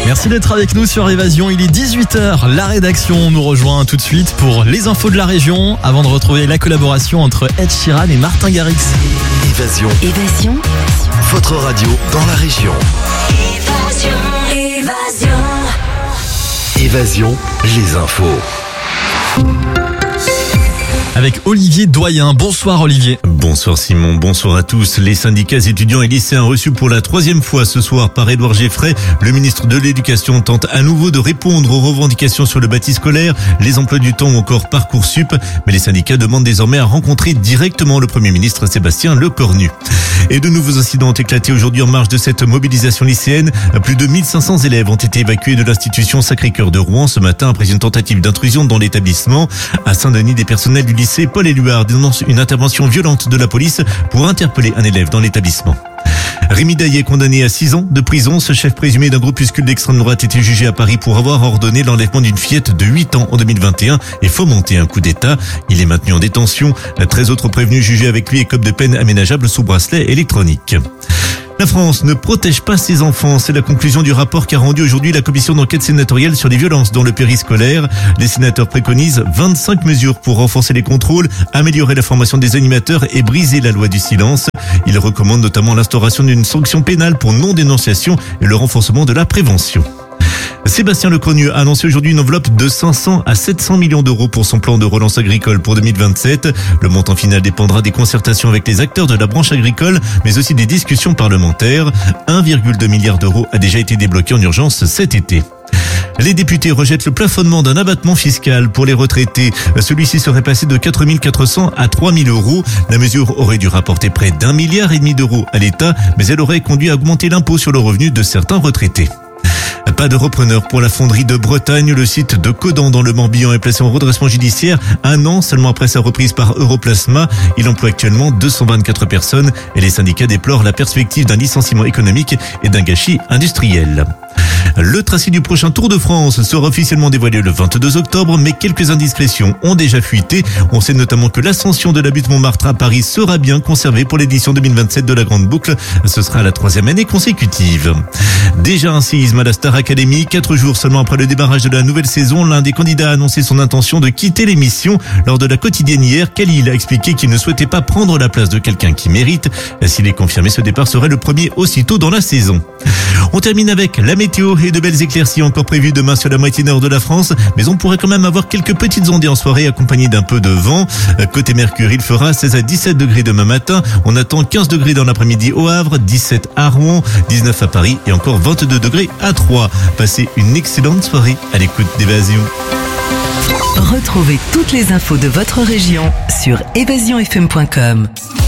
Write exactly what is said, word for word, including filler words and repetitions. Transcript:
Merci d'être avec nous sur Évasion, il est dix-huit heures, la rédaction nous rejoint tout de suite pour les infos de la région, avant de retrouver la collaboration entre Ed Sheeran et Martin Garrix. Évasion, Évasion, votre radio dans la région. Évasion, Évasion. Évasion, les infos. Avec Olivier Doyen. Bonsoir Olivier. Bonsoir Simon, bonsoir à tous. Les syndicats étudiants et lycéens reçus pour la troisième fois ce soir par Édouard Geffray, le ministre de l'Éducation, tente à nouveau de répondre aux revendications sur le bâti scolaire, les emplois du temps ou encore Parcoursup. Mais les syndicats demandent désormais à rencontrer directement le Premier ministre Sébastien Lecornu. Et de nouveaux incidents ont éclaté aujourd'hui en marge de cette mobilisation lycéenne. Plus de mille cinq cents élèves ont été évacués de l'institution Sacré-Cœur de Rouen ce matin après une tentative d'intrusion dans l'établissement. À Saint-Denis, des personnels du lycée Paul Éluard dénoncent une intervention violente de la police pour interpeller un élève dans l'établissement. Rémi Daillet, condamné à six ans de prison. Ce chef présumé d'un groupuscule d'extrême droite était jugé à Paris pour avoir ordonné l'enlèvement d'une fillette de huit ans en deux mille vingt et un et fomenté un coup d'État. Il est maintenu en détention. treize autres prévenus jugés avec lui écopent de peine aménageable sous bracelet électronique. La France ne protège pas ses enfants. C'est la conclusion du rapport qu'a rendu aujourd'hui la commission d'enquête sénatoriale sur les violences dans le périscolaire. Les sénateurs préconisent vingt-cinq mesures pour renforcer les contrôles, améliorer la formation des animateurs et briser la loi du silence. Ils recommandent notamment l'instauration d'une sanction pénale pour non-dénonciation et le renforcement de la prévention. Sébastien Lecornu a annoncé aujourd'hui une enveloppe de cinq cents à sept cents millions d'euros pour son plan de relance agricole pour deux mille vingt-sept. Le montant final dépendra des concertations avec les acteurs de la branche agricole, mais aussi des discussions parlementaires. un virgule deux milliard d'euros a déjà été débloqué en urgence cet été. Les députés rejettent le plafonnement d'un abattement fiscal pour les retraités. Celui-ci serait passé de quatre mille quatre cents à trois mille euros. La mesure aurait dû rapporter près d'un milliard et demi d'euros à l'État, mais elle aurait conduit à augmenter l'impôt sur le revenu de certains retraités. Pas de repreneur pour la fonderie de Bretagne. Le site de Codan dans le Morbihan est placé en redressement judiciaire un an seulement après sa reprise par Europlasma. Il emploie actuellement deux cent vingt-quatre personnes et les syndicats déplorent la perspective d'un licenciement économique et d'un gâchis industriel. Le tracé du prochain Tour de France sera officiellement dévoilé le vingt-deux octobre, mais quelques indiscrétions ont déjà fuité. On sait notamment que l'ascension de la butte Montmartre à Paris sera bien conservée pour l'édition deux mille vingt-sept de la Grande Boucle. Ce sera la troisième année consécutive. Déjà un séisme à la Star Academy. Quatre jours seulement après le démarrage de la nouvelle saison, l'un des candidats a annoncé son intention de quitter l'émission. Lors de la quotidienne hier, Khalil a expliqué qu'il ne souhaitait pas prendre la place de quelqu'un qui mérite. S'il est confirmé, ce départ serait le premier aussitôt dans la saison. On termine avec la météo et de belles éclaircies encore prévues demain sur la moitié nord de la France, mais on pourrait quand même avoir quelques petites ondées en soirée accompagnées d'un peu de vent. Côté Mercure, il fera seize à dix-sept degrés demain matin. On attend quinze degrés dans l'après-midi au Havre, dix-sept à Rouen, dix-neuf à Paris et encore vingt-deux degrés à Troyes. Passez une excellente soirée à l'écoute d'Évasion. Retrouvez toutes les infos de votre région sur évasion f m point com.